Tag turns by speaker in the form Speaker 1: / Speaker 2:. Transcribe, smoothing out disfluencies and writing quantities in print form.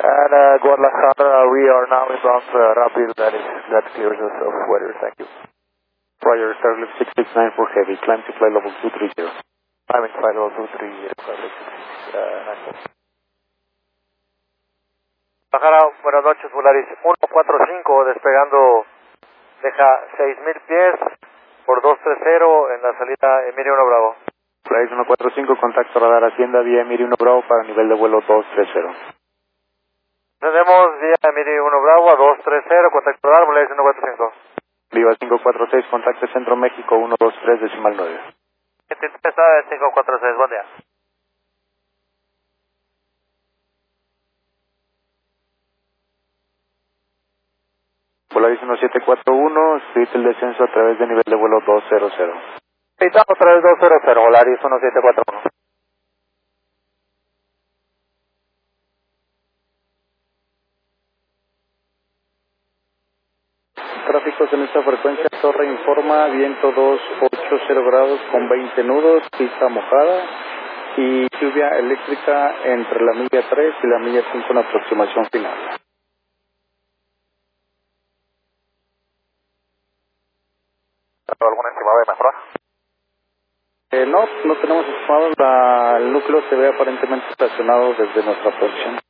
Speaker 1: And Guadalajara, we are now inbound Rapid, that clears us of weather, thank you.
Speaker 2: Roger, Starlink 669 for heavy, climb to flight level 230.
Speaker 1: I'm in flight level 23, Guadalajara, buenas noches, Volaris 145, despegando, deja 6,000 pies por 230 en la salida Emiri 1 Bravo.
Speaker 2: Volaris 145, contacto radar Hacienda vía Emiri 1 Bravo para nivel de vuelo 230.
Speaker 1: Tenemos vía Emiri 1 Bravo a 230, contacto radar, Volaris 145.
Speaker 2: Viva 546, contacto Centro México 123 decimal 9.
Speaker 1: 546, buen día.
Speaker 2: Volaris 1741, speed el descenso a través de nivel de vuelo 200.
Speaker 1: Estamos a través 200, Volaris 1741.
Speaker 2: Tráficos en esta frecuencia, torre informa, viento 280 grados con 20 nudos, pista mojada y lluvia eléctrica entre la milla 3 y la milla 5 en aproximación final.
Speaker 1: ¿Algún estimado de mejora?
Speaker 2: No tenemos estimado, el núcleo se ve aparentemente estacionado desde nuestra posición.